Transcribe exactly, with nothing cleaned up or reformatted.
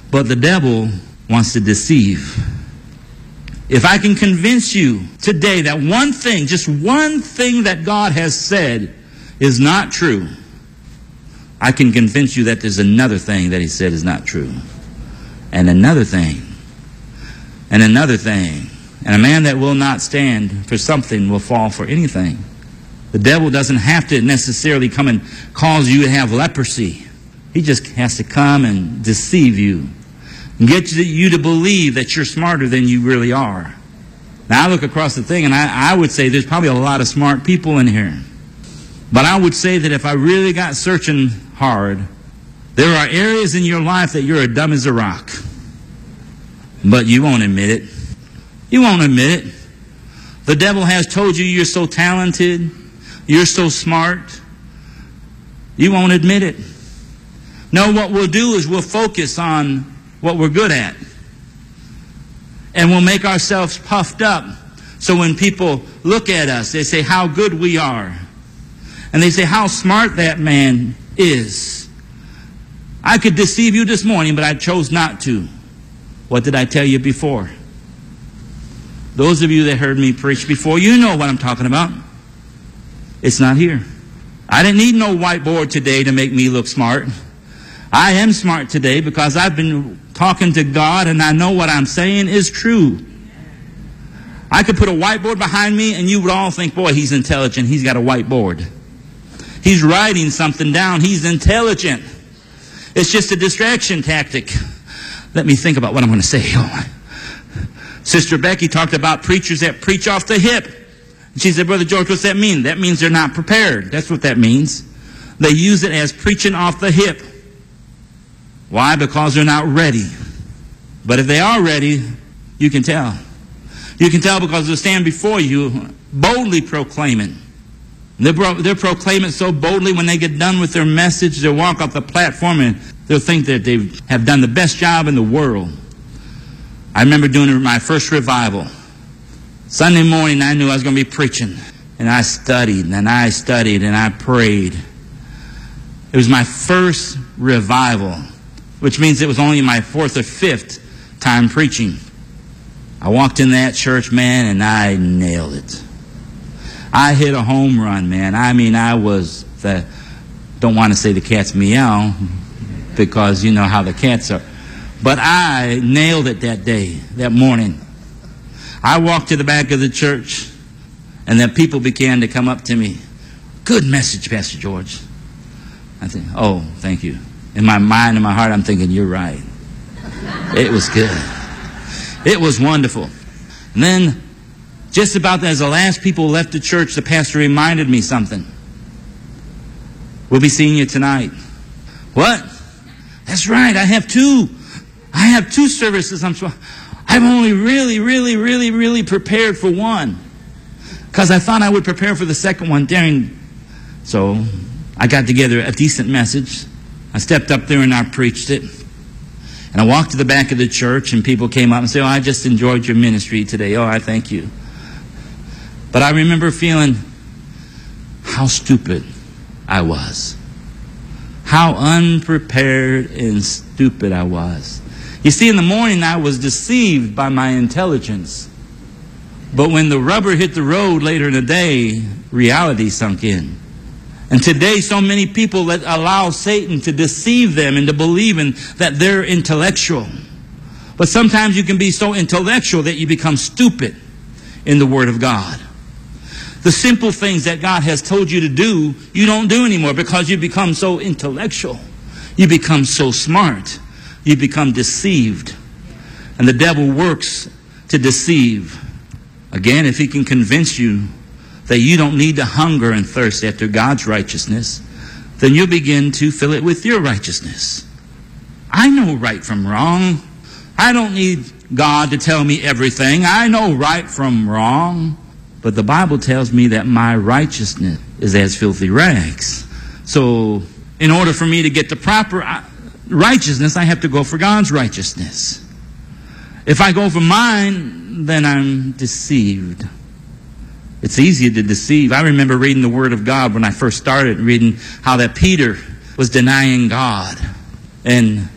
But the devil wants to deceive. If I can convince you today that one thing, just one thing that God has said is not true, I can convince you that there's another thing that he said is not true. And another thing. And another thing. And a man that will not stand for something will fall for anything. The devil doesn't have to necessarily come and cause you to have leprosy. He just has to come and deceive you. And get you to believe that you're smarter than you really are. Now I look across the thing and I, I would say there's probably a lot of smart people in here. But I would say that if I really got searching hard, there are areas in your life that you're as dumb as a rock. But you won't admit it. You won't admit it. The devil has told you you're so talented, you're so smart. You won't admit it. No, what we'll do is we'll focus on what we're good at. And we'll make ourselves puffed up. So when people look at us, they say how good we are. And they say how smart that man is. I could deceive you this morning, but I chose not to. What did I tell you before? Those of you that heard me preach before, you know what I'm talking about. It's not here. I didn't need no whiteboard today to make me look smart. I am smart today because I've been talking to God and I know what I'm saying is true. I could put a whiteboard behind me and you would all think, boy, he's intelligent. He's got a whiteboard. He's writing something down. He's intelligent. It's just a distraction tactic. Let me think about what I'm going to say. Oh. Sister Becky talked about preachers that preach off the hip. She said, Brother George, what's that mean? That means they're not prepared. That's what that means. They use it as preaching off the hip. Why? Because they're not ready. But if they are ready, you can tell. You can tell because they'll stand before you boldly proclaiming. They're, they're proclaiming so boldly when they get done with their message, they'll walk off the platform and they'll think that they have done the best job in the world. I remember doing my first revival. Sunday morning, I knew I was going to be preaching. And I studied, and I studied, and I prayed. It was my first revival, which means it was only my fourth or fifth time preaching. I walked in that church, man, and I nailed it. I hit a home run, man. I mean, I was the, don't want to say the cat's meow, because you know how the cats are. But I nailed it that day, that morning. I walked to the back of the church, and then people began to come up to me. Good message, Pastor George. I said, oh, thank you. In my mind and my heart, I'm thinking, you're right. It was good. It was wonderful. And then, just about as the last people left the church, the pastor reminded me something. We'll be seeing you tonight. What? That's right, I have two. I have two services. I'm so, I've only really, really, really, really prepared for one. Because I thought I would prepare for the second one during. So I got together a decent message. I stepped up there and I preached it. And I walked to the back of the church and people came up and said, oh, I just enjoyed your ministry today. Oh, I thank you. But I remember feeling how stupid I was. How unprepared and stupid I was. You see, in the morning I was deceived by my intelligence. But when the rubber hit the road later in the day, reality sunk in. And today so many people let allow Satan to deceive them into believing that they're intellectual. But sometimes you can be so intellectual that you become stupid in the Word of God. The simple things that God has told you to do, you don't do anymore because you become so intellectual. You become so smart. You become deceived. And the devil works to deceive. Again, if he can convince you that you don't need to hunger and thirst after God's righteousness, then you'll begin to fill it with your righteousness. I know right from wrong. I don't need God to tell me everything. I know right from wrong. But the Bible tells me that my righteousness is as filthy rags. So in order for me to get the proper righteousness, I have to go for God's righteousness. If I go for mine, then I'm deceived. It's easy to deceive. I remember reading the Word of God when I first started reading how that Peter was denying God. And